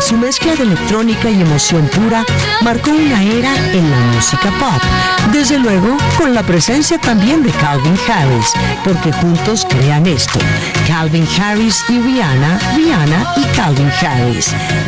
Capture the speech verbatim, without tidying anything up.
Su mezcla de electrónica y emoción pura marcó una era en la música pop. Desde luego, con la presencia también de Calvin Harris, porque juntos crean esto. Calvin Harris y Rihanna, Rihanna y Calvin Harris.